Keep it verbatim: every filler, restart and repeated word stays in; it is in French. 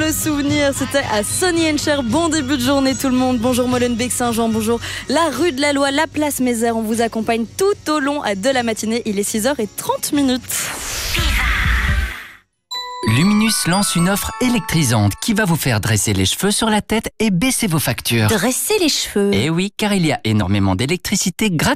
me souvenir, c'était à Sonny and Cher. Bon début de journée tout le monde. Bonjour Molenbeek-Saint-Jean, bonjour la rue de la Loi, la place Mézère. On vous accompagne tout au long de la matinée. Il est six heures trente minutes. Luminus lance une offre électrisante qui va vous faire dresser les cheveux sur la tête et baisser vos factures. Dresser les cheveux. Et oui, car il y a énormément d'électricité gratuite